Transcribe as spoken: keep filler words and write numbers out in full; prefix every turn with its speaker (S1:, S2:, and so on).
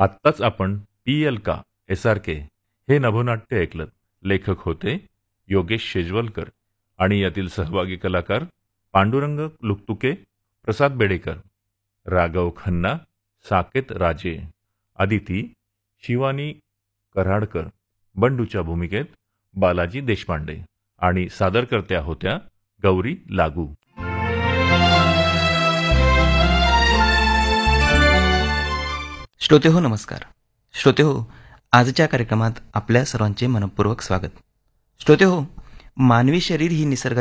S1: आत्ताच आपण P L का एस आर के हे नभोनाट्य ऐकलं. लेखक होते योगेश शेजवलकर आणि यातील सहभागी कलाकार पांडुरंग लुकतुके, प्रसाद बेडेकर, राघव खन्ना, साकेत राजे, अदिती, शिवानी कराडकर, बंडूच्या भूमिकेत बालाजी देशपांडे आणि सादरकर्त्या होत्या गौरी लागू.
S2: श्रोते हो नमस्कार. श्रोते हो, आजच्या कार्यक्रमात आपल्या सर्वांचे मनपूर्वक स्वागत. श्रोते हो, मानवी शरीर ही निसर्गाची